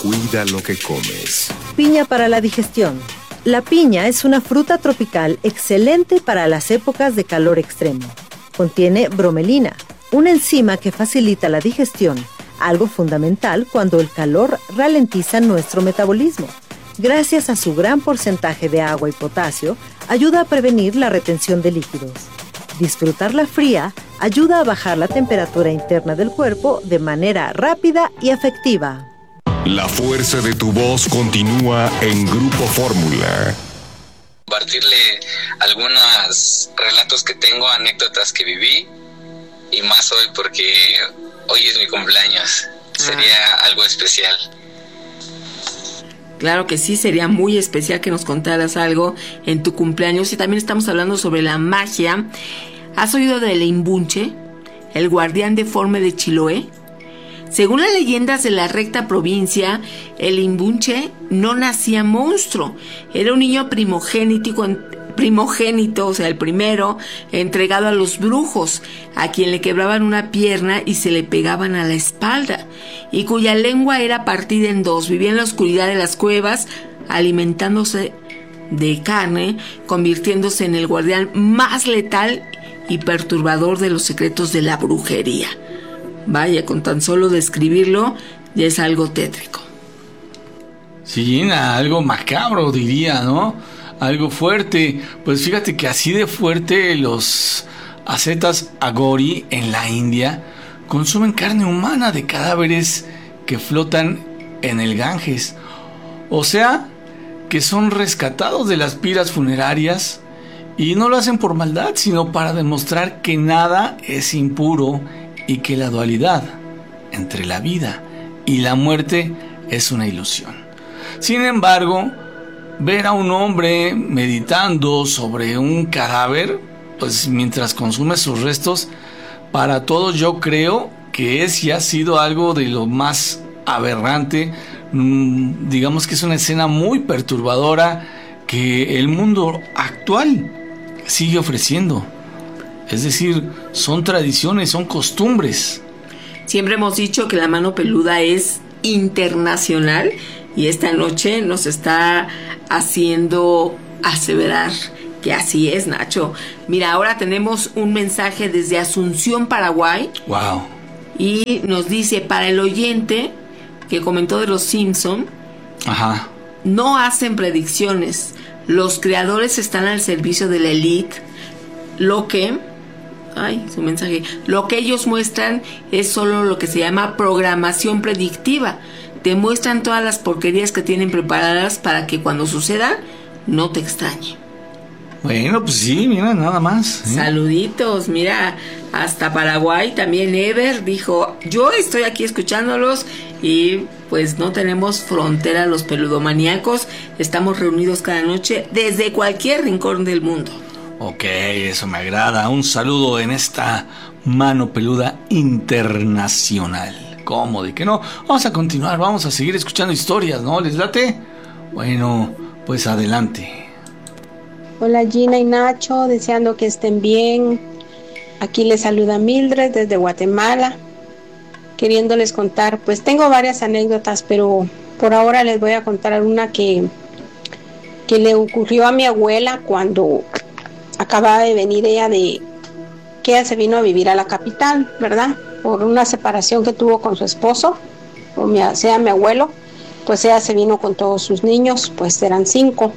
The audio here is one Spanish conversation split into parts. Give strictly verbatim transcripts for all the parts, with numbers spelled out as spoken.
Cuida lo que comes. Piña para la digestión. La piña es una fruta tropical excelente para las épocas de calor extremo. Contiene bromelina, una enzima que facilita la digestión, algo fundamental cuando el calor ralentiza nuestro metabolismo. Gracias a su gran porcentaje de agua y potasio, ayuda a prevenir la retención de líquidos. Disfrutarla fría ayuda a bajar la temperatura interna del cuerpo de manera rápida y efectiva. La fuerza de tu voz continúa en Grupo Fórmula. Compartirle algunos relatos que tengo, anécdotas que viví, y más hoy porque hoy es mi cumpleaños. Sería ah. algo especial. Claro que sí, sería muy especial que nos contaras algo en tu cumpleaños. Y también estamos hablando sobre la magia. ¿Has oído del Imbunche, el guardián deforme de Chiloé? Según las leyendas de la recta provincia, el Imbunche no nacía monstruo. Era un niño primogénito, primogénito, o sea, el primero, entregado a los brujos, a quien le quebraban una pierna y se le pegaban a la espalda, y cuya lengua era partida en dos. Vivía en la oscuridad de las cuevas, alimentándose de carne, convirtiéndose en el guardián más letal y perturbador de los secretos de la brujería. Vaya, con tan solo describirlo ya es algo tétrico. Sí, Gina, algo macabro diría, ¿no? Algo fuerte. Pues fíjate que así de fuerte los ascetas Agori en la India consumen carne humana de cadáveres que flotan en el Ganges. O sea, que son rescatados de las piras funerarias y no lo hacen por maldad, sino para demostrar que nada es impuro y que la dualidad entre la vida y la muerte es una ilusión. Sin embargo, ver a un hombre meditando sobre un cadáver, pues mientras consume sus restos, para todos yo creo que es y ha sido algo de lo más aberrante. Digamos que es una escena muy perturbadora que el mundo actual sigue ofreciendo. Es decir, son tradiciones, son costumbres. Siempre hemos dicho que la mano peluda es internacional y esta noche nos está haciendo aseverar que así es, Nacho. Mira, ahora tenemos un mensaje desde Asunción, Paraguay. Wow. Y nos dice, para el oyente que comentó de los Simpson, ajá, no hacen predicciones. Los creadores están al servicio de la élite. Lo que... Ay, su mensaje. Lo que ellos muestran es solo lo que se llama programación predictiva. Te muestran todas las porquerías que tienen preparadas para que cuando suceda no te extrañe. Bueno, pues sí, mira, nada más, ¿eh? Saluditos, mira, hasta Paraguay también Ever dijo, yo estoy aquí escuchándolos y pues no tenemos frontera los peludomaníacos, estamos reunidos cada noche desde cualquier rincón del mundo. Ok, eso me agrada. Un saludo en esta mano peluda internacional. ¿Cómo de que no? Vamos a continuar, vamos a seguir escuchando historias, ¿no? ¿Les late? Bueno, pues adelante. Hola Gina y Nacho, deseando que estén bien. Aquí les saluda Mildred desde Guatemala, queriéndoles contar, pues tengo varias anécdotas, pero por ahora les voy a contar una que, que le ocurrió a mi abuela cuando acababa de venir ella de, que ella se vino a vivir a la capital, ¿verdad? Por una separación que tuvo con su esposo, o mi, sea mi abuelo, pues ella se vino con todos sus niños, pues eran cinco.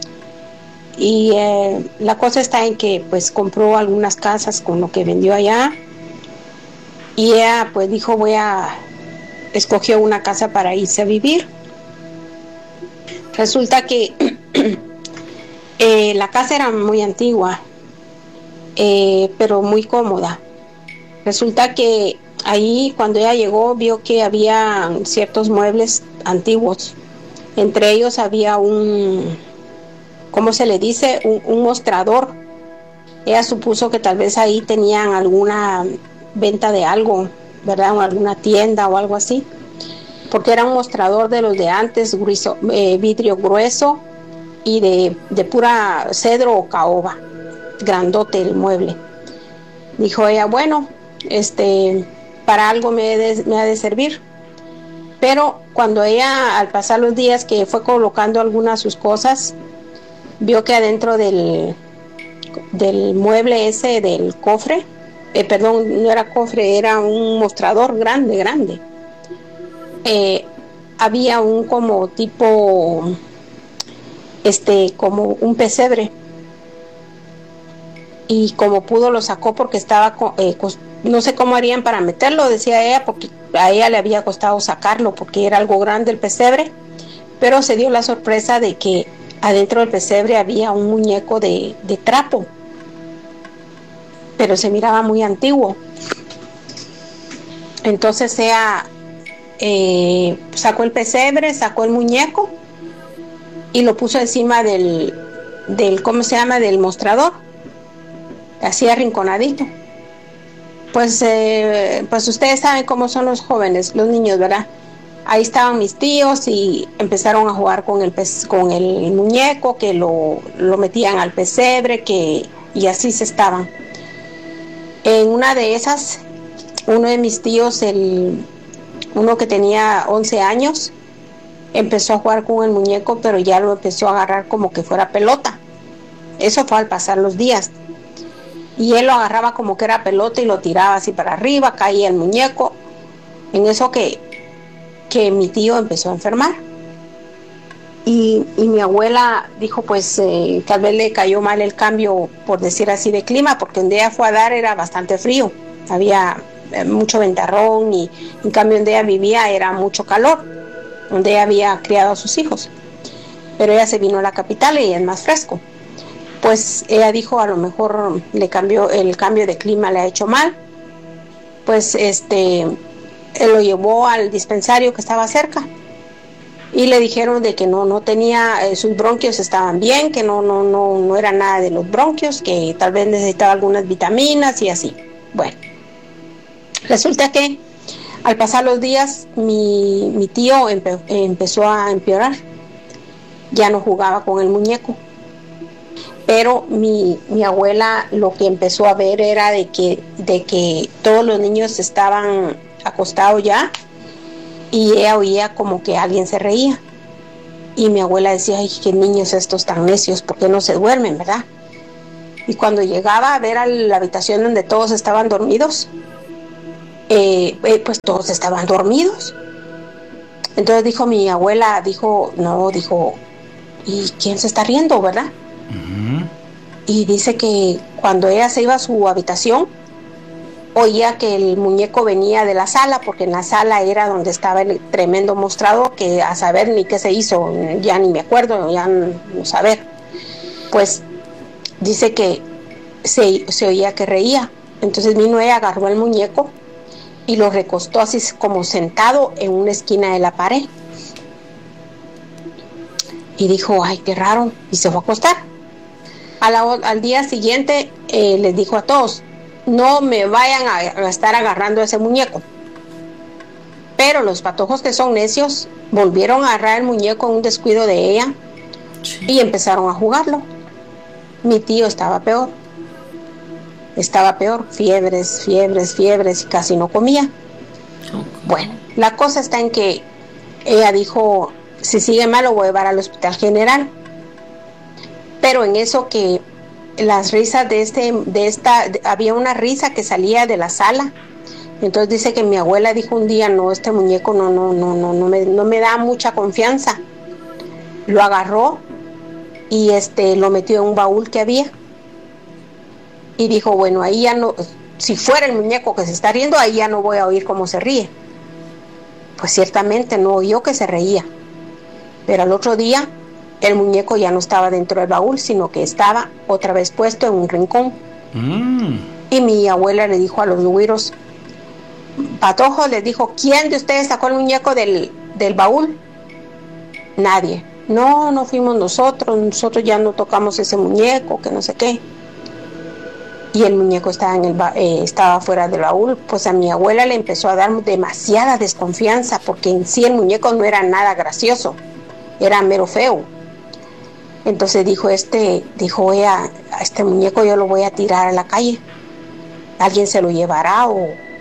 Y eh, la cosa está en que pues compró algunas casas con lo que vendió allá, y ella pues dijo, voy a, escogió una casa para irse a vivir. Resulta que eh, la casa era muy antigua, eh, pero muy cómoda. Resulta que ahí cuando ella llegó vio que había ciertos muebles antiguos, entre ellos había un, ¿cómo se le dice? Un, un mostrador. Ella supuso que tal vez ahí tenían alguna venta de algo, ¿verdad? O alguna tienda o algo así, porque era un mostrador de los de antes, grueso, eh, vidrio grueso y de, de pura cedro o caoba, grandote el mueble. Dijo ella, bueno, este, para algo me, de, me ha de servir. Pero cuando ella, al pasar los días que fue colocando algunas de sus cosas, vio que adentro del, del mueble ese del cofre, eh, perdón, no era cofre, era un mostrador grande, grande. Eh, había un como tipo, este, como un pesebre. Y como pudo lo sacó porque estaba, eh, no sé cómo harían para meterlo, decía ella, porque a ella le había costado sacarlo porque era algo grande el pesebre, pero se dio la sorpresa de que adentro del pesebre había un muñeco de, de trapo, pero se miraba muy antiguo. Entonces ella eh, sacó el pesebre, sacó el muñeco y lo puso encima del, del ¿cómo se llama?, del mostrador, así arrinconadito. Pues, eh, pues ustedes saben cómo son los jóvenes, los niños, ¿verdad? Ahí estaban mis tíos y empezaron a jugar con el, pez, con el muñeco, que lo, lo metían al pesebre, que, y así se estaban. En una de esas, uno de mis tíos, el, uno que tenía once años, empezó a jugar con el muñeco, pero ya lo empezó a agarrar como que fuera pelota. Eso fue al pasar los días. Y él lo agarraba como que era pelota y lo tiraba así para arriba, caía el muñeco. En eso que, que mi tío empezó a enfermar. Y, y mi abuela dijo, pues eh, tal vez le cayó mal el cambio, por decir así, de clima, porque donde ella fue a dar era bastante frío. Había eh, mucho ventarrón y en cambio donde ella vivía era mucho calor, donde ella había criado a sus hijos. Pero ella se vino a la capital y es más fresco. Pues ella dijo, a lo mejor le cambió, el cambio de clima le ha hecho mal. Pues este, él lo llevó al dispensario que estaba cerca y le dijeron de que no, no tenía, eh, sus bronquios estaban bien, que no, no, no, no era nada de los bronquios, que tal vez necesitaba algunas vitaminas y así. Bueno, resulta que al pasar los días mi, mi tío empe, empezó a empeorar, ya no jugaba con el muñeco. Pero mi, mi abuela lo que empezó a ver era de que, de que todos los niños estaban acostados ya y ella oía como que alguien se reía. Y mi abuela decía, ay, qué niños estos tan necios, ¿por qué no se duermen, verdad? Y cuando llegaba a ver a la habitación donde todos estaban dormidos, eh, eh, pues todos estaban dormidos. Entonces dijo mi abuela, dijo, no, dijo, ¿y quién se está riendo, verdad? Uh-huh. Y dice que cuando ella se iba a su habitación, oía que el muñeco venía de la sala, porque en la sala era donde estaba el tremendo mostrador, que a saber ni qué se hizo, ya ni me acuerdo, ya no saber. Pues dice que se, se oía que reía. Entonces vino ella, agarró el muñeco y lo recostó así como sentado en una esquina de la pared. Y dijo, ay, qué raro, y se fue a acostar. A la, al día siguiente eh, les dijo a todos, no me vayan a, a estar agarrando ese muñeco. Pero los patojos que son necios volvieron a agarrar el muñeco en un descuido de ella, sí, y empezaron a jugarlo. Mi tío estaba peor. Estaba peor, fiebres, fiebres, fiebres, y casi no comía. Okay. Bueno, la cosa está en que ella dijo, si sigue mal lo voy a llevar al hospital general. Pero en eso que las risas de este, de esta, de, había una risa que salía de la sala. Entonces dice que mi abuela dijo un día, no, este muñeco no, no, no, no, no me, no me da mucha confianza. Lo agarró y este lo metió en un baúl que había. Y dijo, bueno, ahí ya no, si fuera el muñeco que se está riendo, ahí ya no voy a oír cómo se ríe. Pues ciertamente no oyó que se reía. Pero al otro día, el muñeco ya no estaba dentro del baúl, sino que estaba otra vez puesto en un rincón. Mm. Y mi abuela le dijo a los güiros, patojos, les dijo, ¿quién de ustedes sacó el muñeco del, del baúl? Nadie. No, no fuimos nosotros, nosotros ya no tocamos ese muñeco, que no sé qué. Y el muñeco estaba, en el ba- eh, estaba fuera del baúl. Pues a mi abuela le empezó a dar demasiada desconfianza, porque en sí el muñeco no era nada gracioso, era mero feo. Entonces dijo este, dijo ella, a este muñeco yo lo voy a tirar a la calle, alguien se lo llevará o,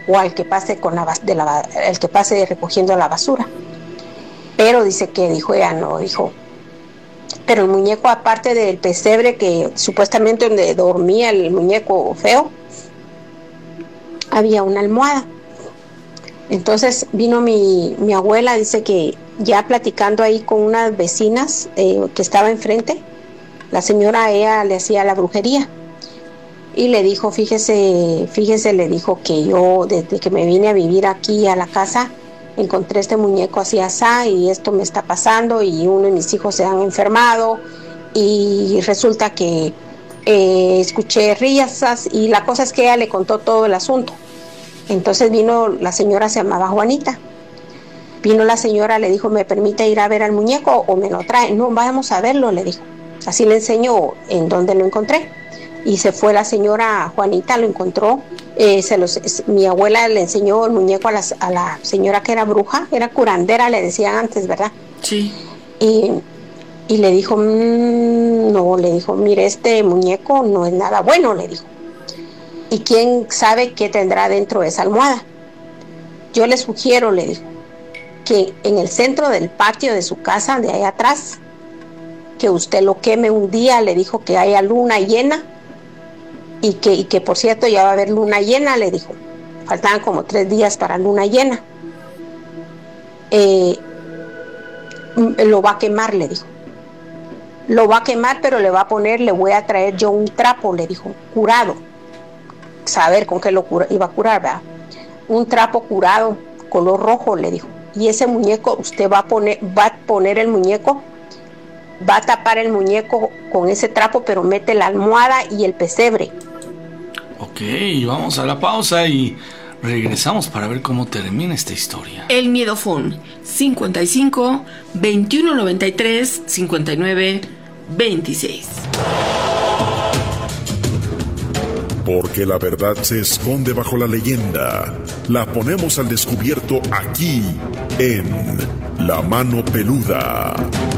o al que pase con la, de la el que pase recogiendo la basura. Pero dice que dijo ella no, dijo. Pero el muñeco, aparte del pesebre que supuestamente donde dormía el muñeco feo, había una almohada. Entonces vino mi, mi abuela, dice que ya platicando ahí con unas vecinas eh, que estaba enfrente, la señora a ella le hacía la brujería y le dijo, fíjese, fíjese, le dijo que yo desde que me vine a vivir aquí a la casa encontré este muñeco así asá y esto me está pasando y uno de mis hijos se han enfermado y resulta que eh, escuché risas y la cosa es que ella le contó todo el asunto. Entonces vino, la señora se llamaba Juanita, vino la señora, le dijo, ¿me permite ir a ver al muñeco o me lo trae? No, vamos a verlo, le dijo. Así le enseñó en dónde lo encontré. Y se fue la señora Juanita, lo encontró. Eh, se los, mi abuela le enseñó el muñeco a la, a la señora que era bruja, era curandera, le decían antes, ¿verdad? Sí. Y, y le dijo, mmm, no, le dijo, mire, este muñeco no es nada bueno, le dijo. ¿Y quién sabe qué tendrá dentro de esa almohada? Yo le sugiero, le dijo, que en el centro del patio de su casa, de ahí atrás, que usted lo queme un día, le dijo que haya luna llena, y que, y que por cierto ya va a haber luna llena, le dijo. Faltaban como tres días para luna llena. Eh, lo va a quemar, le dijo. Lo va a quemar, pero le va a poner, le voy a traer yo un trapo, le dijo, curado. Saber con qué lo cura, iba a curar, ¿verdad? Un trapo curado, color rojo, le dijo. Y ese muñeco, usted va a poner, va a poner el muñeco, va a tapar el muñeco con ese trapo, pero mete la almohada y el pesebre. Ok, vamos a la pausa y regresamos para ver cómo termina esta historia. El Miedofón, cincuenta y cinco, veintiuno noventa y tres, cincuenta y nueve, veintiséis. Porque la verdad se esconde bajo la leyenda. La ponemos al descubierto aquí, en La Mano Peluda.